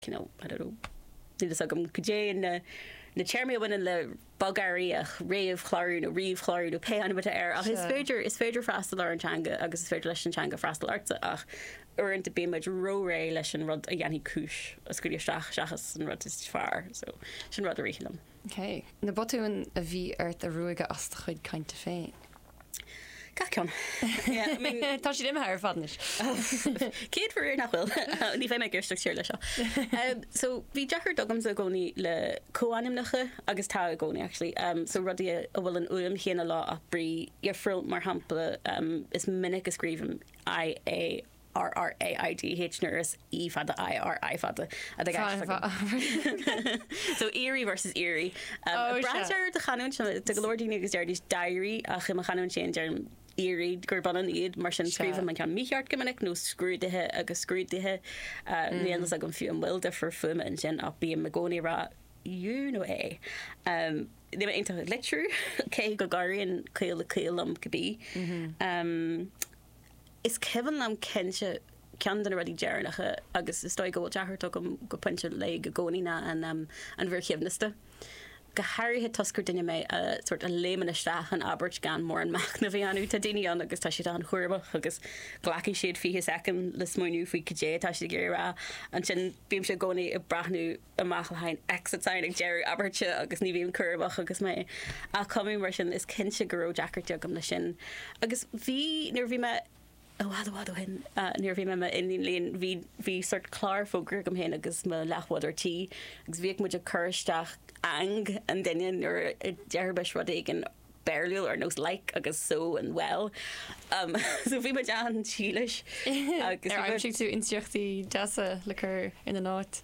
I don't know, níl agam cudé na chairmé bhain le Bulgáríach réomh chláirú nó riomh chláirú pe anbata ach is féidir freastal antanga agus is féidir leis antanga freastal arta ach uint be muid róré leis an rud a dhéanaí cúis a scuúisteach seachas an rud is fear so sin rud a rilam. Okay. Na botúin a bhí art a ruúige as chuid cainte féin. Gacon. Tá si dimime ar fadnis. Céad fuir nachhfuil ní fé me ggurstructúr lei seo. So bhí dechar dogam a gcónaí le comhanimnacha agus tá a gcónaí actually. So rudí a bhfuil an uam chéana lá a brí ar frill mar hampla is minic a scríbim I-A R-R-A-I-D-H nurse E fada I-R-I fada so Erie versus Erie Bradar de chanún de glordíine agus deardís diary a chim a chanún sé derm Erie gur ban an iad mar sin scrífa man can míart gomininic nó scrúdathe agus scrúdathe néanas a go fiú an bhilde for fuma an sin a bí me gcónaí ra you know Ní einta lecture cé go garíon céal am gobí is Kevin am kense cean den rudí dearnacha agus is stoi go deartach go puinte le go gcóína an bhir cheimniste. Go Harry het toscar duine mé a sort a lémanaisteach an Albert gan mór an meach na bhí anú tá daine an agus tá si an chuirbach agus glaci siad fi second le smúniú faoi codé tá si gur ra an sin bíam se gcónaí i brathnú amachchain exatáin ag Jerry Aberte agus ní bhíon chuirbach agus mé a comí mar sin is cinse goró Jackarte agam na sin agus bhí nuair bhí me wado hin near bhí me in líon bhí sort chlár fógur gom hen agus me lechwad ar tí agus bhíag muid a chuiristeach ang an daine nuair dearbes rud ag an beirliúil ar nós like agus so and well so bhí me an sílis agus ar si tú intíochttaí deasa le chur ina náit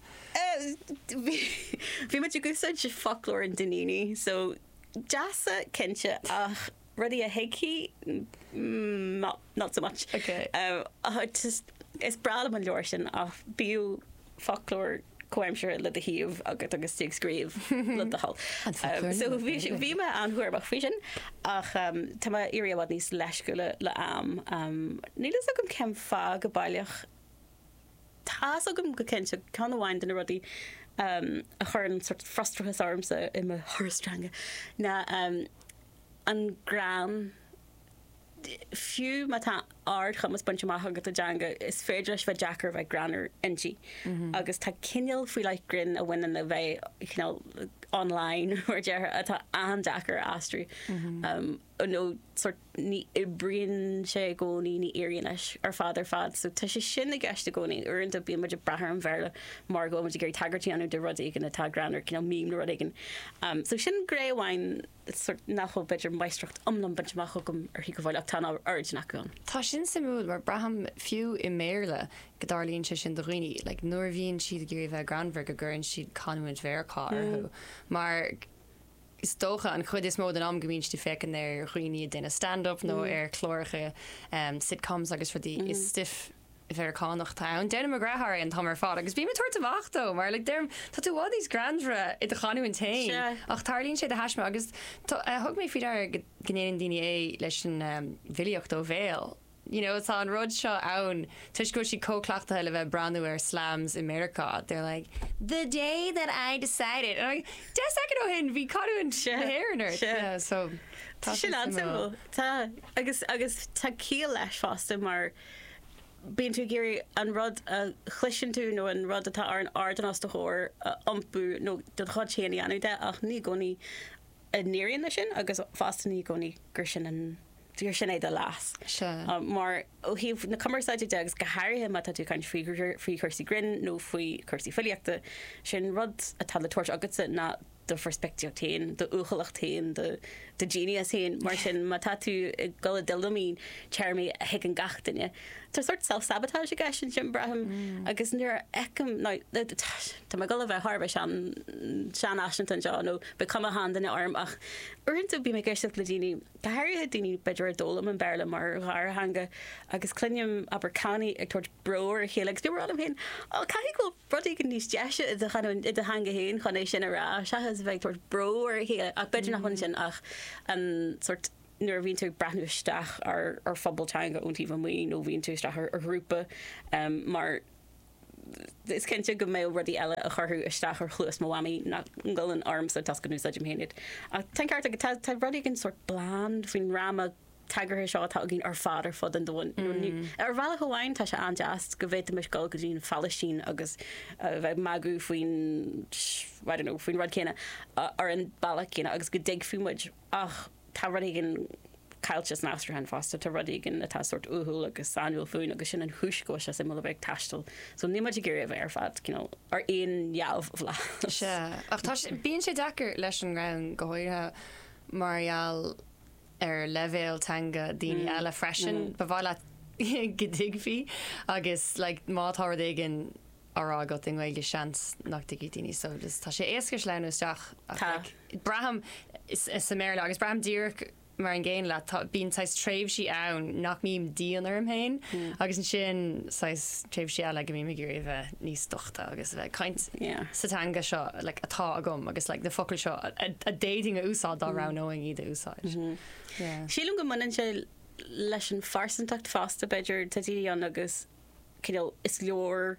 bhí me gúsáid se folklór an daine so deasa cinse ach Ruddy a hickey, not so much. Okay. Just it's brad man Lorson of bio folklore coimsure le the hiv agus stig screeve le the hall. So vi me an huer bach vision ach tá area wat nís leisgule le am nílas a gom cem fa go bailach tá a gom go kense can bhain den a ruddy a churn sort of frustrachas arms in a horstranga na an gran few mata ard chamas bunch of mahag at the janga is féidir for jacker by granar NG agus tá cinil fui like grin a win in the way you know online or jar at an jacker astri no sort ní brian sé goni ní irianish ar father fad so tá sé sin na gasta goni urint a bí muid a brahar an verla mar go muid a géir tagartí anu de rud igen a tag granar you know meme rud igen so sin grey wine sort nachhol bitter meistracht omlam bunch machogum ar hi go bhil tan urge nach gon Tá sin simú mar braham fiú I méle godarlíonn se sin do riine like nuair bhíonn siad gur bheith granver go gurn siad conmuid verá mar is dócha an chud is mód an amgomínste fecin ar chuoine duine stand-up nó ar chlóirche sitcoms agus rudí is stiff veránach tá an dénne margrathir an tamar fád agus bí me tuairta bhachtó mar le derm tá tú bhád ís grandre I do chaú an tain ach tarlíonn sé de hasisme agus thug mé fi ar gnéan daine é leis an bhiliocht ó bhéal. You know, it's on road show own tushko she co-clachta hele brand new slams in America. They're like, the day that I decided and I'm like, just second o hin vi cadu and hair nerd. Yeah, so ta agus ta kiel leis fasta mar Bíonn tú géirí an rud chlisin tú nó an rud atá ar an ard an as do chóir ampu nó do chod chéanaí anú de ach ní gcónaí a níiríonn lei sin agus fasta ní gcónaí gur sin an Dúir sin é de las. Mar ó híh na cumarsáide degus go háirithe mata tú caint faoi chuirsaí grin nó faoi chuirsaí filiachta sin rud a tal le tuairt agatsa na do perspective tain, de uchelach tain, de genius tain, mar sin mata tú gola dildomín charmí hic an gachtainine. Tá sort self-sabotage gas sin braham agus nuair ecem tá me gola bheith harba sean Ashington John nó be cum a hand in arm ach uintú bí me geiste le daoine gahairthe daoine beidir dólam an bearla mar ghar hanga agus clunim Abercánaí ag tuairt broir chélegs bí rám héin cai go brudí go níos deise i de hanga héin chunééis sin ará se bheith tuairt broir chéile ach beidir nach chun sin ach an sort nuair bhíonn tú brathnúisteach ar fphobal teanga úntí bh muoí nó bhíonn tú isteach ar grúpa mar is cinnte go mé rudí eile a chorthú isteach ar chluas mhaí nach ggóil an arm sa tascanú sa héad. Tan ceart tá rudí gin sort blán faoin rama tagar seo tá gin ar fád ar fod an doin. Ar bhela gohhain tá se andeast go bhéit meis gáil go dtín Palestín agus bheith magú faoin faoin rud céine ar an bailla céine agus go dig fiúmuid ach tá rudí gin Cailtes nástru han fasta tá rudí gin atá sort uhu agus anúil fún agus sin an thuúsco se sim bheith tastal. So ní muid géir a bheith ar fad ar aon jaamh bhlá. Se ach tá bíonn sé dechar leis an ran gohairthe marall ar levéil tanga daoine eile freisin ba bhla godighí agus mátá igen ará got in bhfuil seans nach daoine so tá sé éascar leúteach braham is sa méile agus braham dír mar an ggéin le bíon sais tréimh si ann nach mím díanaar am héin agus an sin tréimh si eile go mí gur bheith níos dochta agus bheith caint satanga seo atá agam agus de focail seo a dating a úsáid dá rá knowing iad a úsáid. Sílim go munan sé leis an farsantacht fásta beidir tatí an agus is leor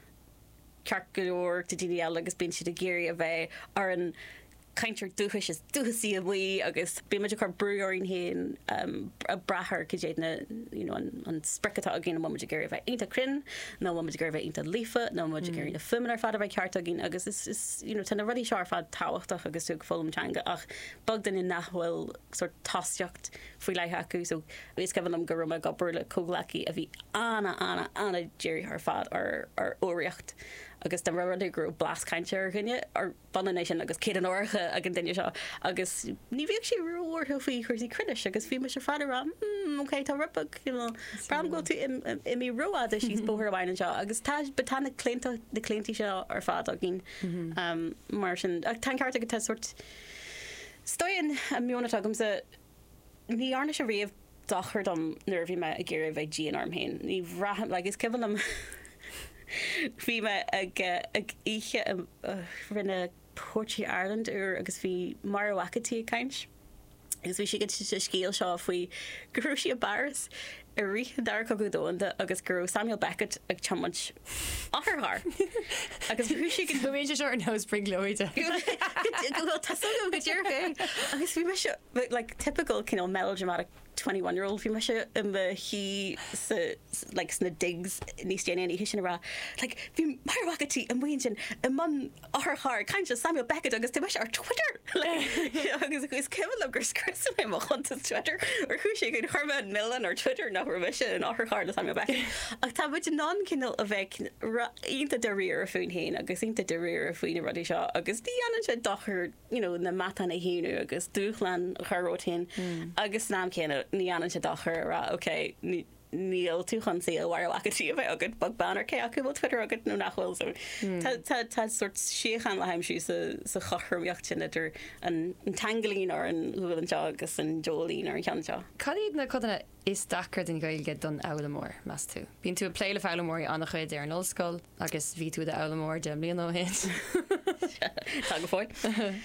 ceart go leor tatí eile agus bíon siad a géirí a bheith ar an Kaintir dúchas is dúchasí a bhí agus bí muidir chu brúorín héin a brathir go dé an spricatá a gin muidir gur bheith inta crin, nó muidir gur bheith inta lífa, nó muidir gur na fuminar fad a bheith ceart a gin agus is tanna rudí seár fad táhachtach agus tú fólamtanga ach bag den in nachhfuil sort tasteocht faoi leithe acu so bhís go bhfuil am gur me gobir le cóglaí a bhí anna Jerry ar fad ar óireacht. Agus den rudí gur blas caiinte gnne ar banéis sin agus cé an ácha a an daine seo agus ní bhíh sé ruúir faoí chuirtí crinis agus bhí me se fáidir ram ok tá rippa bram go tú i mí roiád a síos bóthir bhain seo agus tá betána clénta de cléntí seo ar fád a gin mar sin ag tan ceart go tá sort stoin a mionna agam sa ní arna se riamh dachar dom nervhí me a ggéir bheith dí an arm héin ní bhraham is cean am Bhí me ag ihe rinne Porty Ireland agus bhí marhacatí caint. Agus bhí si go scéal seo faoi gurúsí a baras a rí dar go dónda agus gur Samuel Beckett ag chumant áthar. Agus bhí si go méidir seo an hospring leide. Tá go dtíir agus bhí me se typical melodramatic 21-year-old bhí me se hí sna digs níos déanaí sin rá bhí marhacatí an bhain sin i man áthar caiinte Samuel Beckett agus tu me se ar Twitter agus is ceimh gur scris mé mo chunta Twitter ar chuú sé go chuma an millan ar Twitter nach se an áthar Samuel Beckett ach tá bud ná cinnal a bheith ionta de riir a fún héin agus ionta de riir a faoine rudí seo agus dí anan se dachar na matan a héanú agus dúchlan churóthain agus ná céanna ní anan se dachar rá ok níl tú chun sí a bhharlachatí a bheith agad bag bannar cé acu bhil Twitter agad nó nachhfuil so tá sort siochan le haimsú sa chachirmíocht sin idir an tangalín ar an luúil an teo agus an jolín ar an ceanteo. Cadíad na codanna is dachar den gailge don Elamór mas tú. Bín tú a pléile Elamór annach chuid ar an ollscoil agus ví tú de Elamór de mlíon ó hen. Tá go fáid.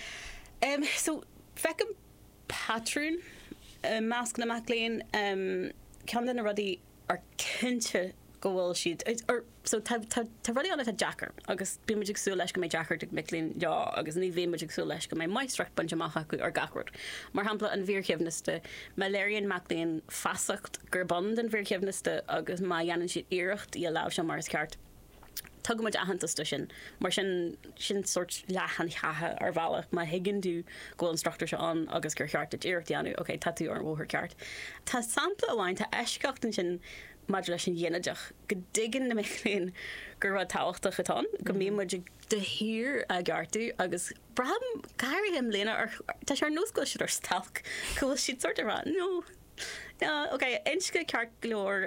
So fecum patrún measc na macléon cean den na rudí ar cinnte go bhfuil siad so tá rudí anna tá Jackar agus bí muidir sú leis go mé Jackar de milín agus ní bhí muidir sú leis go mé maistracht bunte amach acu ar gacrod. Mar hampla an bhíorcheimniste Malarian macléon fasacht gur band an bhíorcheimniste agus má dhéanann siad iirecht í a lá se mar is ceart. Tug muid ahananta sin mar sin sort lechan chathe ar bhealach má higann tú go instructor se an agus gur cheart a dtíirtaanú ok tatú ar bhthir ceart. Tá sampla amháin tá eisceachtain sin maidir leis sin dhéanaideach go digan na milíon gur bhd táhachtach atá go mí muidir de hir a gceartú agus braham gaiir him léna tá sé ar nóscoil siad ar stalc go bhfuil siad sort ará no ok insca ceart glór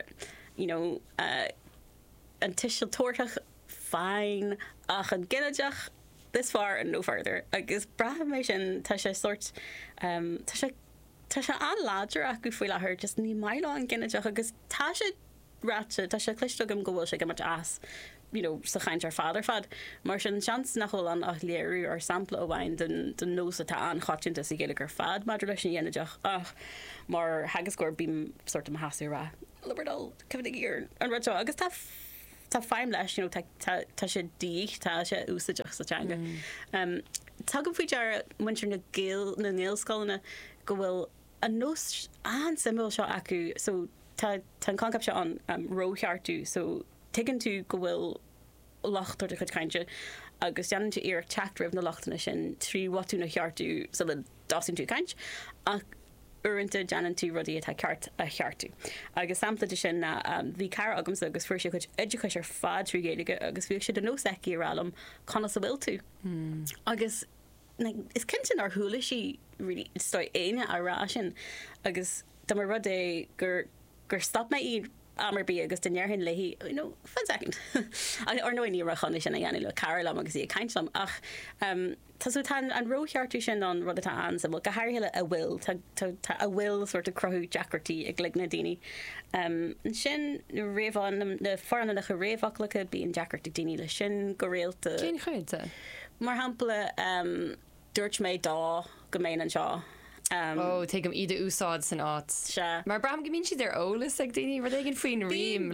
an tiisiil tuairteach fine ach an ginnedeach this far and no further agus braham mé sin tá sé sort tá sé anláidir acu faoi lethir just ní maiile an ginnedeach agus tá sé ráte tá sé clistogam go bhfuil sé go mat as sa chaint ar fad mar sin chans nachhol an ach léirú ar sampla ó bhain den nós atá an chatinta sa ggéala gur fad maidir leis sin dhéanadeach ach mar hagascóir bím sort am hasú rá Liberdal cyfnig ar an rudteo agus tá tá feim leis tá sé dí tá sé úsaideach satanga. Tugam faoi dear muintir na néalscoilna go bhfuil an nós an symbol seo acu so tá concap se an rócheartú so tuigeann tú go bhfuil lachtar de chud cainte agus deanan tú ar teachtrih na lachtainna sin trí watú na cheartú so le dasin tú caint ach uanta deanan tú rudí atá ceart a cheartú. Agus sampla sin na bhí cara agam agus fuair sé chuid educais ar fád trí géige agus bhíoh si den nóseici rálam chuna sa bhfuil tú. Agus is cinntin ar thula sí really stoi aine ará sin agus dá mar rud é gur stop me iad amarbí agus dennearhin lehí fan second or no ní rachanna sin a le Carlam agus í caiintlam ach Tású tan an rócheartú sin an rud atá an sa bhil go hairhéile a bhfuil tá a bhfuil sort of crothú Jackartí ag le na daoine sin réomháin na foranna nach réomhachalacha bíon Jackartí daoine le sin go réalta Cén chuide mar hampla dúirt méid dá go méin an seo. Take iad úsáid san áit mar bram go mín si ar ólas ag daoine ru gin faoin riim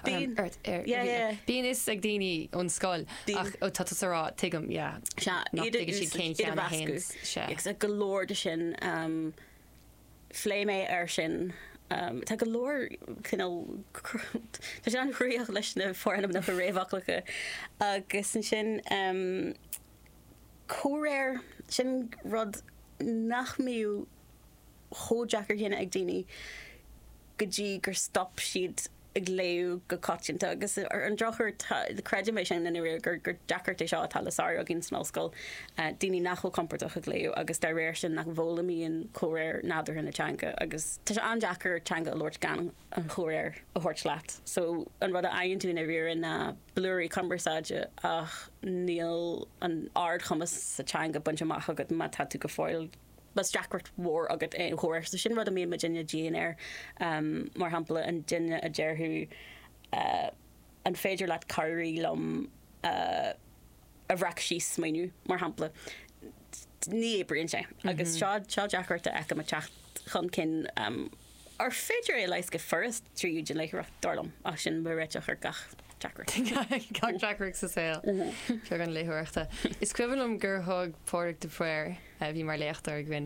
bíon is ag daoine ón sáil ach ó tatará tuigem si cén cean a golóir sin fléimé ar sin tá go leir tá an chríoch leis na fórnam nach réomhachalacha agus sin córéir sin rud nach miú hójackar chéine ag daoine go dtí gur stop siad ag léú go cotinta agus ar an drochar de creide mé sin in gur Jackart é seo atá lesáir a gin snáscoil daoine nachho comportach ag léú agus de réir sin nach bhólamíon choréir nádar in natanga agus tá sé an Jackar teanga a Lord gan an choréir a hort leat so an rud a aonn tú na riir in blúirí conversáide ach níl an ard chumas sa teanga bunch amach agad má tá tú go fáil bas Jackart mór agad é chóir so sin rud a mí Virginia GNR mar hampla an duine a dearthú an féidir leat cairí lom a bhreac síos smaoinú mar hampla ní ébrion sé agus seo Jackart a echa techt chun cin ar féidir é leis go first tríú gin leireacht darlam ach sin buréiteach ar gach Jackart. Gan Jackart sa saoil se an léhuaachta. Is cuihann gur thug Pádraig de Frere bhí mar léachtar gin.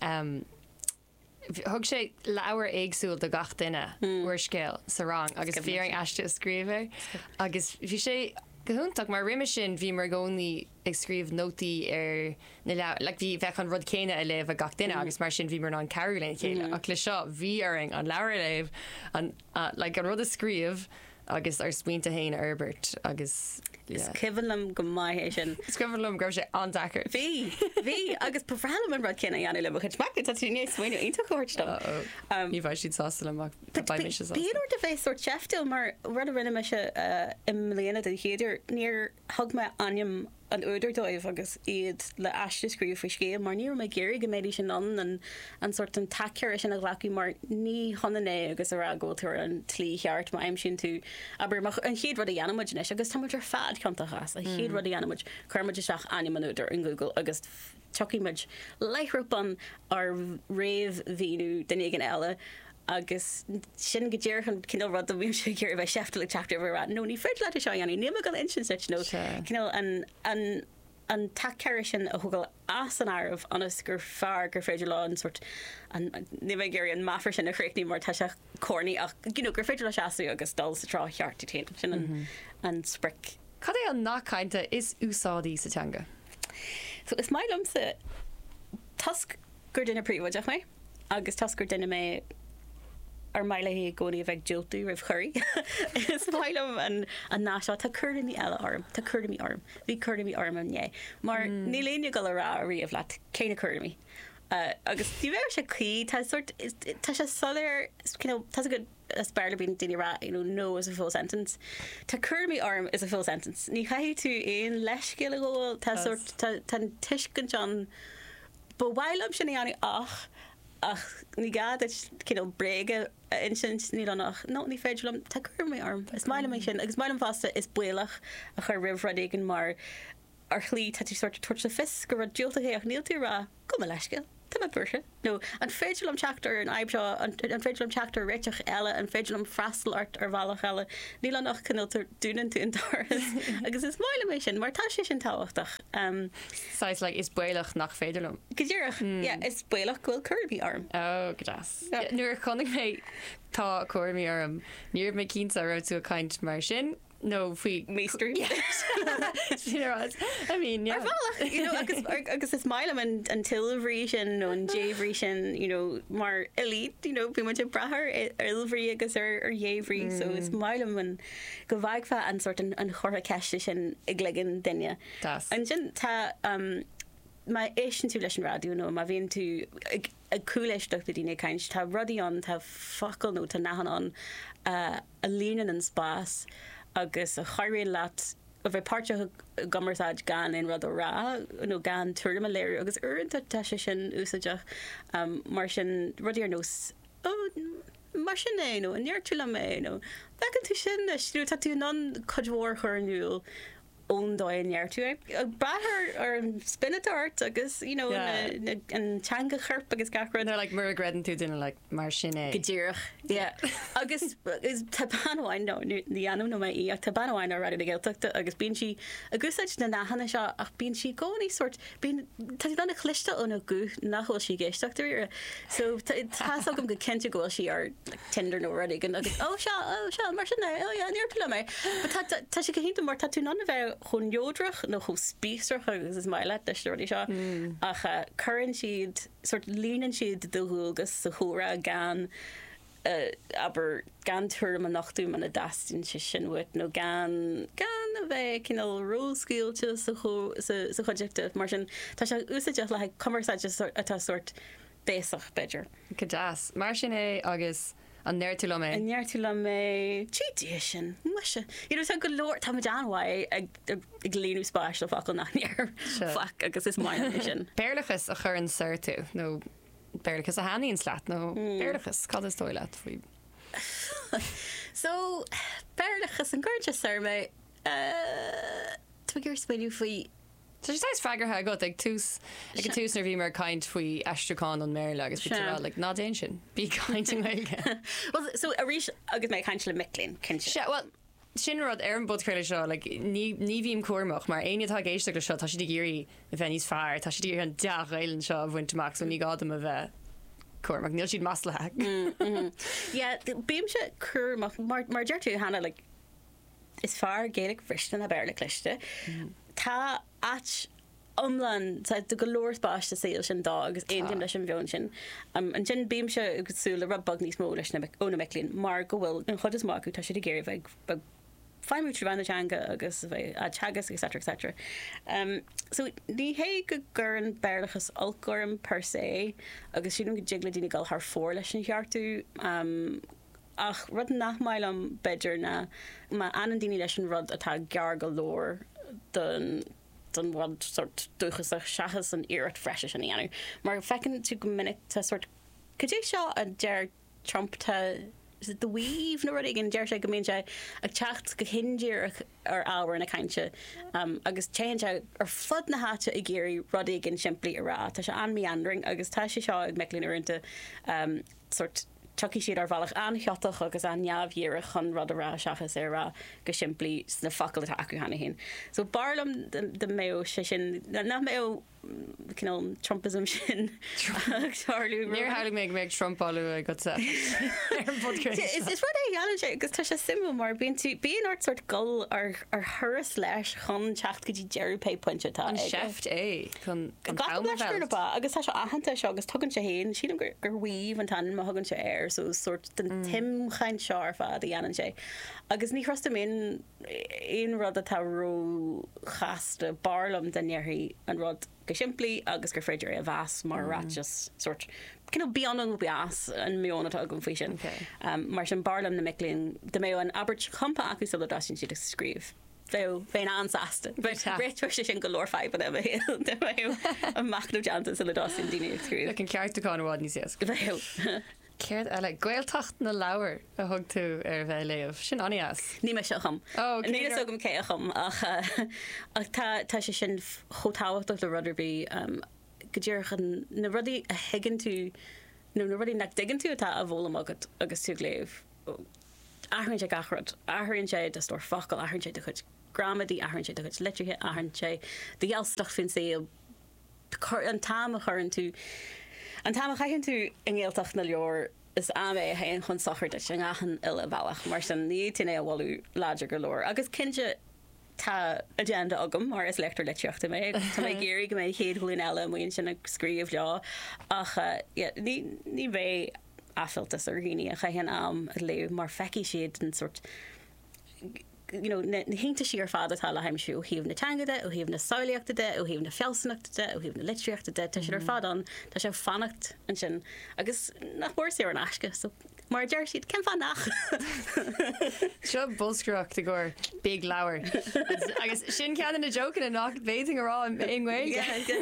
Thug sé leabhar éagsúil do gach duine uair scéil sa rang agus bhíar eiste scríomh agus bhí sé gohúntaach mar riime sin bhí mar gcónaí ag scríomh nótaí ar le bhí bheith an rud céine a léh a gach duine agus mar sin bhí mar ná Caroline chéile ach le seo bhí aring an leabhar léh an rud a scríomh agus ar smuointe héin Herbert agus Scihanlam go maithe sin. Scihanlam go sé an Jackart. Bhí agus profrálam an rud cinna dhéanana le chuid mac tá tú níos smaoinú ionta chuirtá. Ní bhaid siad sásta amach Bíonúir de bheith sort cheftil mar rud a rinne me se i mléana den chéidir níor thug me aim an úidirdóibh agus iad le eiste scríú fa scéal mar níor me géir go méidir sin an sort an takeir sin a ghlacu mar ní honnané agus a ragóiltar an tlí cheart má aim sin tú aber an chéad rud a dhéanamid agus táidir fad chantachas a chéad rud a dhéanamid chuirmid seach animanúidir in Google agus tucíid leithropan ar réomh víú den igen eile agus sin go ddéir an cinál rud a bhím sé gur bheith seaftal teachtar bhar nó ní fred le seo anna níime go insin nó cinál an takeir sin a thugáil as an ámh anas gur fear gur féidir lá an sort ní bheith géir an máfar sin a chréicní mar tá se cónaí ach gur féidir le seaú agus dul sa trá cheartí té sin an spric. Cad é an nachcainte is úsáidí sa teanga? So is mailum sa tusk gur duine príomhaideach mé agus tusk gur duine mé ar meile hí gcónaí bheith jiltú rih chuirí. Is mailum an náiseo tá chuirdaí eile arm, tá chuirdaí arm. Bhí chuirdaí arm anné. Mar ní léine go le rá a riomh leat céine chuirdaí. Agus tí bhéir se chuí tá sé solir tá go spéirla bíon daine rá no is a full sentence. Tá chuirdaí arm is a full sentence. Ní chaithí tú éon leiscéil agóil tá tuiscin John ba bhhailm sin anna ach ní gad bréige insint ní annach nó ní féidirlam tá chuirdaí arm. Is maile mé sin agus mailm fásta is bualach a chur rihradéigen mar ar chlí tá tú sort tuairte fis go rud diúlta héach níl tú rá go leiscéil. Tá burse. No, an féidirlumm teachtar an aibseo an féidirlumm teachtar réiteach eile an féidirlumm freistal art ar bhealach eile. Níl nach caniltar dúnan tú an doras. Agus is máile mé sin, mar tá sé sin táhachtach. Sais like is builach nach féidirlumm. Gedéireach, yeah, is builach goil Kirby arm. Oh, godas. Nuair chunig mé tá cuairmí arm. Níor mé cínta ra tú a caint mar sin. No, fui meester. Yes. I mean, yeah. You know, agus is mailam an tilvration no an javration, you know, mar elite, you know, be much a brahar ilvri agus yavri, so is mailam an go vaigfa an sort an chora cashin iglegin dinya. Das. And jin ta my Asian tú leis an radio no ma vín tú a coolish docht a dine kaint ta ruddy on ta fakul no ta nahan on a leanin an spas agus a chairí leat a bheith páirte gomarsáid gan in rud rá nó gan tuairm léir agus uanta te sin úsaideach mar sin rudí ar nós mar sin é nó an neir tú le mé nó bhecan tú sin srú tá tú non codhór chuirnúil ón dóid neir tú brathir ar an spinatart agus you know an teanga chirp agus gacran they're like mar gredan tú duine like mar sin é godíireach yeah agus is tabanháin no ní anú no mai ach tabanháin ar radio geilteachta agus bíon si agusáid na nachhanna seo ach bíon si gcóí sort bíon tá donna chlisteach ón go nachhfuil si géisteachtar so tá agam go cinnte goil si ar Tinder nó rudig an agus seo mar sin níor tú le mé tá si go hinnta mar tá tú ná bheith chun jódrach nó chu spísrach agus is mai le deistóirí seo ach chuann siad sort líanaan siad dohúgus sa chóra gan aber gan tuairm an nachtú man a dastin se sinwit nó gan a bheith cinál róscíilte sa chuideachta mar sin tá se úsaideach le commerceáid atá sort béasach beidir. Godas mar sin é agus an neir tú le mé. An neir tú le mé trídí sin muise. You know, tá go leir tá dáhhaid ag líonú spáis le facail nach near flac agus is mai sin. Béirlachas a chur an suir tú nó béirlachas a haíonn slaat nó béirlachas cad is dóile faoi. So béirlachas an gcuirte survey tugur spéú faoi. So she's fagger got like tús nar bhí mar kaint faoi astraán an méile agus like ná déin sin bí kainting méige. Well so a rís agus mé kaint le milín cinse. Well sin rud ar an budcréile seo like ní bhím cuamach mar aonatá géisteach le seo tá si de géirí a bheith níos fearr tá si an deach réilen seo bhaintach so ní gáda a bheith cuamach níl siad maslaach. Yeah, bíim se cuamach mar deir tú hanna like is fearr géalaigh bhristan a beirla cliste. Tá at omlan do go lóirpáiste saoil sin dá agus éontim leis an bheon sin an sin bíam se agusúla rubbag níos mó leis óna melín mar go bhfuil an chud is máú tá si géir bheith feimú trúhana teanga agus bheith a teagas etc. So ní hé go gur an beirlachas algorm per se agus siúm go jigla dína gal th fór leis an cheartú ach rud nach maiil am beidir na má anan daoine leis an rud atá gear go lór don bhd sort dúchasach seachas an iirecht freise an anu. Mar fecinn tú go minic tá sort could seo a deir Trump tá the weave nó rud an deir sé go mbeon sé ag teacht go hindiir ar áhar na cainte agus change ar fud na háte i ggéirí rud gin siimplí ará tá se an meandering agus tá sé seo ag melín orintanta sort tuí siad ar bhealach ancheatach agus an neamhhéire chun rud ará seachas ará go siimplí na facail acu hena hin. So barlam de mé sé sin na mé Trumpism sin Níor háling méid Trumpáú go Is rud é agus tá sé simú mar bíon ort sort gol ar thuras leis chun techt gotí Jerrypé pointetá an seft é chun agus tá se ahananta seo agus tugann sé héin siad gur bhuiomh an tan má thugann se air so sort den tim chain searfa a dhéanaan sé agus ní chrosta min éon rud atá ró chaasta barlam dennéirí an rud go siimplí agus gur féidir a bheas mar ra just sort bí an go beas an méonnatá go fao sin mar sin barlam na milín de mé an Albert chumpa acu sa dasin siad a scríb. Féin ansáasta réitú sé sin go lórfeib an a machnú deanta sa le dasin daine scríb. Le an ceartúáin bhád ní sias go bhéh. Céir eile gcuiltacht na leabhar a thug tú ar bheith léomh sin anías. Ní me se chum. Ní sogam cé chum ach tá sé sin chotáhachtach le ruderbí go dtíorchan na rudí a higann tú nó na rudí nach digann tú atá a bhólam agad agus tú léamh ahann sé gachrad ahann sé de stór focail ahann sé de chud gramadí ahann sé de chud litrithe ahann sé de gealstach fin sé an tam a churann tú an tam a chaihann tú in ggéaltach na leor is amé ha an chun sochar de sin ahan ile bhealach mar san ní tinné a bhú láidir go leir agus cinse tá agenda agam mar is letar leitreachta mé Tá mé géirí go mé chéad chuún eile muon sin a scríomh le ach ní bheith afiltas ar gine a chahéan am a léh mar feici siad an sort na hinnta sí ar fád atá le heimisiú ó híomh na teangaide ó híomh na saoíochtaide ó híomh na felsanachtaide ó híomh na litreachtaide tá sé ar fád an tá sé fannacht an sin agus nach bhór sé ar an asca so mar deir siad cin fan nach Seo buscroach de gur big leabhar agus sin cean na jocan a nach béting ará inhil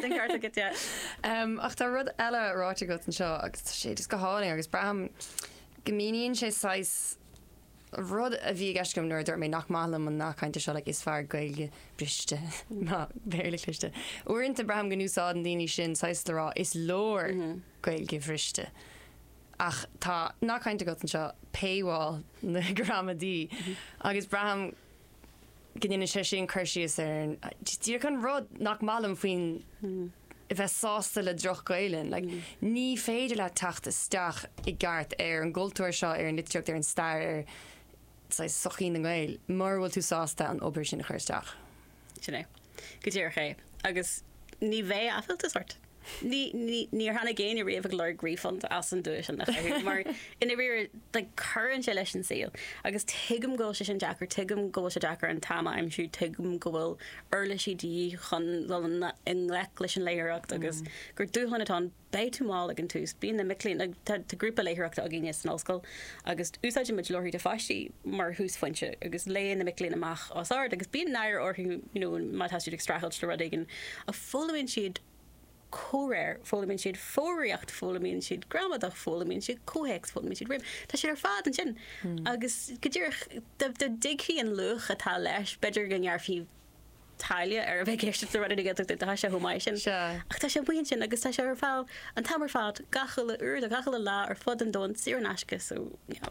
ach tá rud eile ráte go an seo agus sé is go háling agus braham gomíonn sé 6 rud a bhí gascom nuair dúirt mé nach málam an nachchainte seo le is fear gailge briste má béirla cliste. Uaireanta braham go núsáid an daoine sin 6 le rá is lór gailge bhriste. Ach tá nachchainte go an seo paywall na gramadí agus braham gníine sé sin chuirsíos ar tír chun rud nach málam faoin I bheith sásta le droch gailen, ní féidir le tachtasteach I gart ar an gultúir seo ar an litreacht ar an stair sochín an gail, mar bhfuil tú sásta an obair sin chuirteach. Sinné, go dtíar ché, agus ní bheith afilta sort. Níor hanna géin I riamh leir grífant as an dúis an mar ina riir chuann sé leis an síl agus tuigim ggóil sé sin Jackar tuigim ggóil sé Jackar an tama aimimsú tuigim go bhfuil urla si dí chun in le leis an léireacht agus gur dúhanna tá bé tú máil ag an túús bíon na milín tá grúpa léireachta a gine san osscoil agus úsáid mu loirí de fáistí mar hús foiinte agus léon na milín amach ásáir agus bíon nair orthú má tasú ag strachail le rudigan a fólamíonn siad cóir fólamíonn siad fóíocht fólamíonn siad gramadach fólamíonn siad cóhéics fólamíonn siad rim Tá sé ar fád an sin agus go dtír de dighí an luch atá leis beidir ganhearfií taile ar a bheith céiste ruí go tá sé thumáid sin ach tá sé buon sin agus tá sé ar fáil an tamar fád gachaile a gachaile lá ar fud an don siar an asca so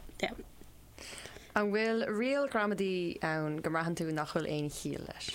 An bhfuil rial gramadí ann go raithan tú nach chfuil éon chial leis.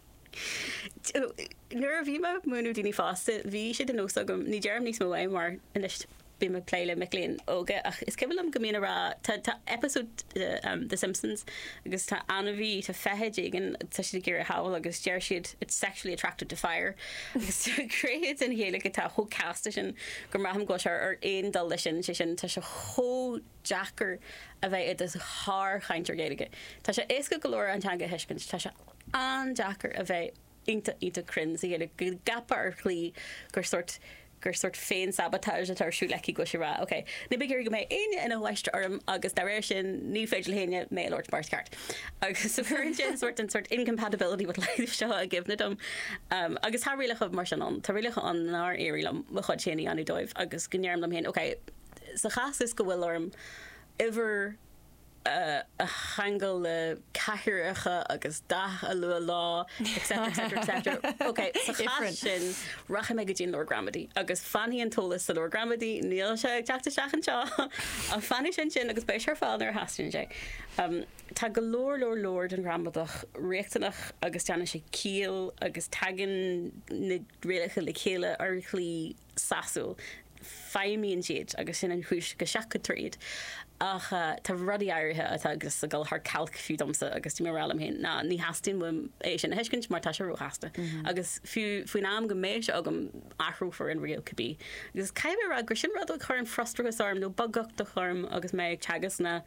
Nuair a bhí me múnú daoine fásta, bhí sé den nósagam ní dearm níos mó bhaim mar inis bí me pléile milíonn óga ach is cebilm go mína rá tá episode The Simpsons agus tá anmhí tá fetheid igen tá si gur a hail agus deir siad it's sexually attracted to fire agusréad in héala go tá thó casta sin go raham go se ar aon dal lei sin tá se thó Jackar a bheith is thar chaintear géige. Tá sé éca golóir antanga heiscin tá se an Jackar a bheith ita crins I go gappa ar chlí gur sort féin sabotage atar siú lecí go se rá. Okay. Na big go mé aine ina bhaiste orm agus de réir sin ní féidir héine mé Lord Bartcart. Agus sin sort incompatibility with life seo a gifna dom. Agus tá rilecha mar an tá rilecha an ná éirí le chud séna anú dóibh agus gnéarm am hen. Okay. Sa chas is go bhfuil orm iver a hangel le caiiricha agus da a lu lá etc. Okay, sin racha me go dtín Lord Gramadí agus fanhí an tolas sa Lord Gramadí níl se teachta seachan seo a fanní sin agus béis ar fáil ar hastin sé. Tá go lór an Gramadach réachtanach agus teanna sé cíal agus tagan na réalacha le chéile ar chlí sasú. Feimíonn siad agus sin an chúis go seacha tríd ach tá rudí airithe atá agus a gal th calc fiú domsa agus tí marrálam hen ná ní hastín bfuim é sin heiscint mar tá se rohasta agus faoin am go mééis agam ahrúfar an rial cabbí. Agus caiimh ra gur sin rud chur an frostragus arm nó bagach do chum agus méid teagas na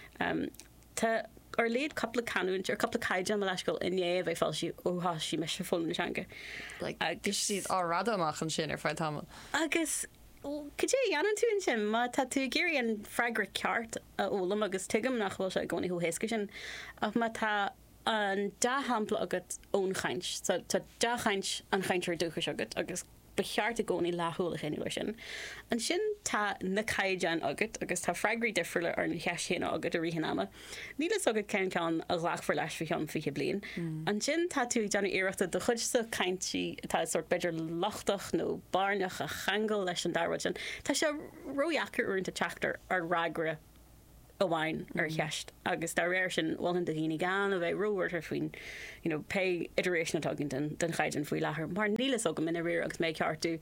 tá ar léad coppla canúint ar coppla caiide me leiscail iné bheith fáil si óhá si me se fóna teanga. Agus siad árada amach an sin ar fáid tamil. Agus Cé ann tú sin má tá tú géirí an freigra ceart a ólam agus tuigem nach bhfuil se gcóí thuhéisca sin ach má tá an da hampla agat ón chaint tá da chaint an chaintear dúchas agat agus becheart a gcónaí láthúlacha in sin. An sin tá na caiidean agat agus tá freigraí difriúla ar na cheischéna agat a rihanama. Nílas agad cean a ghlachfar leis fi an fiche blian. An sin tá tú deanna iireachta do chud sa caintí tá sort beidir lachtach nó barnach a changal leis an darwaid. Tá sé roiachar uanta teachtar ar ragra a bhain ar cheist agus tá réir sin bhhain do híine gan a bheith roiir ar faoin pe iteration atagin den chaidan faoi lethir mar nílas agam ina réir agus méid ceartú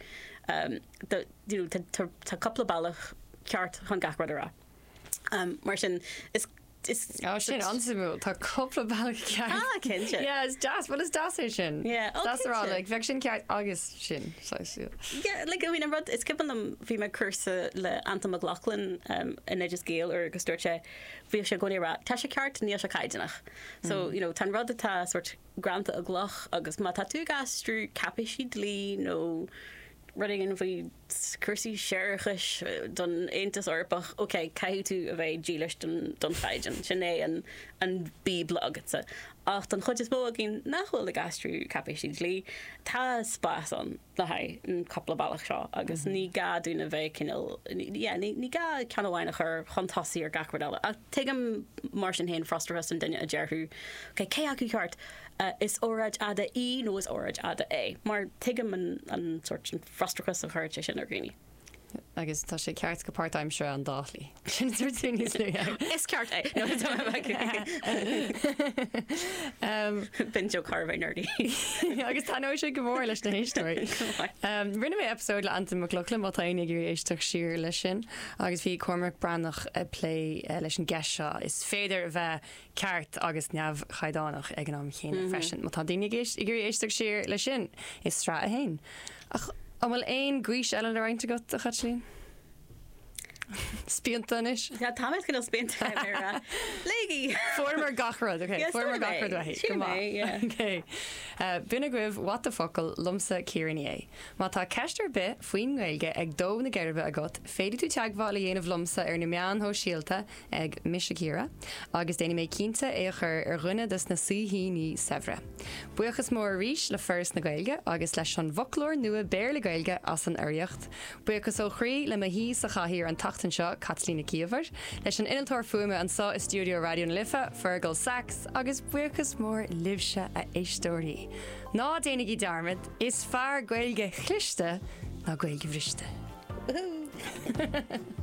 tá coppla bailach ceart chun gachrad ará. Mar sin is sin ansamú tá coppla bailach ceart. Cin sin. Yeah, it's das. What is das sin? Yeah, that's all. Like bheith sin ceart agus sin. Yeah, like I mean, I'm it's given them fi my cursa le Anthony McLaughlin in Edges Gale or agus dúirte bhí sé gcónaí rá tá sé ceart níl sé caiideanach. So tan rud atá sort granta a gloch agus má tá tú gastrú capiisi dlí nó running in bhí cursaí séirichas don Aontas Orpach, okay, caiú tú a bheith dílis don chaidan sinné an bíbla agatsa. Ach don chud is bó a gin nachhfuil le gastrú capiisi dlí tá spás an le haid an coppla bailach seo agus ní ga dúna bheith cinil ní ga ceanhhaine chur chuntásaí ar gachradala. A tuigem mar sin héin frostrachas an duine a dearthú. Okay, cé acu ceart is óráid ada í nó is óráid ada é. Mar tuigem an sort frostrachas a chuirte sin ar gríní. Agus tá sé ceart go part-time seo an dálí. Sin túní Is ceart é. Bin jo carfa nerdy. Agus tá nó sé go mór leis na históí. Rinne mé episód le Anthony McLaughlin má taine gur éisteach siar lei sin, agus bhí Cormac Brannach a play leis an gceist seo. Is féidir a bheith ceart agus neamh chaidánach ag an am chéanana freisin. Má tá daine i gur éisteach siar lei sin is strá a hain. Bhfuil éon gríis eile le roiinte go a chatlín? Spiontanis? Ja, táid go spionta Legi. Former gachrad, okay. Former gachrad wahí. Come on. Okay. Buna gribh what the focail lumsa círaní é. Má tá ceistar bit faoin Gaeilge ag dó na geirbe agat, féidir tú teagháil dhéanamh lumsa ar na meán thó síalta ag Misicíra, agus déana mé cínta é chur ar rinne dus na suíhíní Sevra. Buchas mór ríis le first na Gaeilge agus leis an bhoclór nua béir le Gaeilge as an airiocht. Buchas ó chrí le mahí sa chathír an tachtan seo Katlína Kiever, leis an inaltóir fuime an sá is Studio Radio na Lifa, Fergal Sachs, agus buchas mór libse a éistóirí. Ná déananig í darmid, is fearr Gaeilge chlichte ná Gaeilge bhriste.